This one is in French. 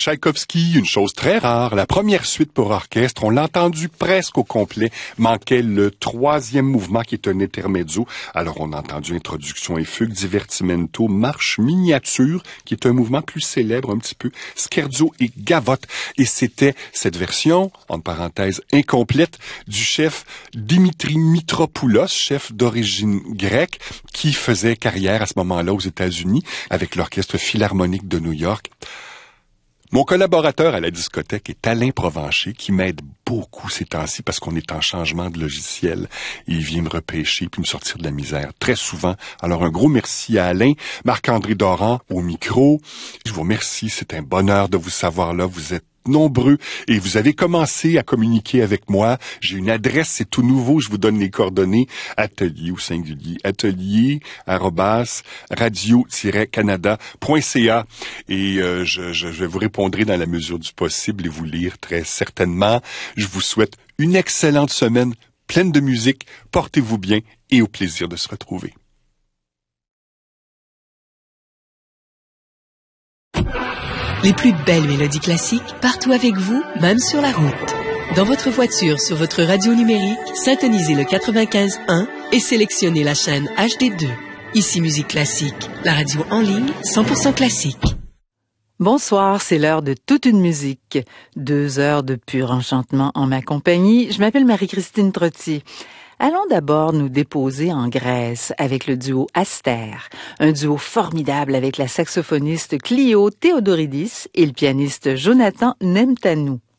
Tchaïkovski, une chose très rare, la première suite pour orchestre, on l'a entendu presque au complet, manquait le troisième mouvement qui est un intermezzo. Alors on a entendu introduction et fugue, divertimento, marche miniature, qui est un mouvement plus célèbre un petit peu, scherzo et gavotte. Et c'était cette version, entre parenthèses, incomplète, du chef Dimitri Mitropoulos, chef d'origine grecque, qui faisait carrière à ce moment-là aux États-Unis avec l'Orchestre Philharmonique de New York. Mon collaborateur à la discothèque est Alain Provencher, qui m'aide beaucoup ces temps-ci parce qu'on est en changement de logiciel. Il vient me repêcher puis me sortir de la misère très souvent. Alors un gros merci à Alain, Marc-André Doran au micro. Je vous remercie, c'est un bonheur de vous savoir là. Vous êtes nombreux et vous avez commencé à communiquer avec moi. J'ai une adresse, c'est tout nouveau, je vous donne les coordonnées, atelier au singulier, atelier-radio-canada.ca et je vous répondrai dans la mesure du possible et vous lire très certainement. Je vous souhaite une excellente semaine pleine de musique, portez-vous bien et au plaisir de se retrouver. Les plus belles mélodies classiques, partout avec vous, même sur la route. Dans votre voiture, sur votre radio numérique, syntonisez le 95.1 et sélectionnez la chaîne HD2. Ici Musique Classique, la radio en ligne 100% classique. Bonsoir, c'est l'heure de toute une musique. 2 heures de pur enchantement en ma compagnie. Je m'appelle Marie-Christine Trottier. Allons d'abord nous déposer en Grèce avec le duo Aster, un duo formidable avec la saxophoniste Clio Theodoridis et le pianiste Jonathan Nemtanou.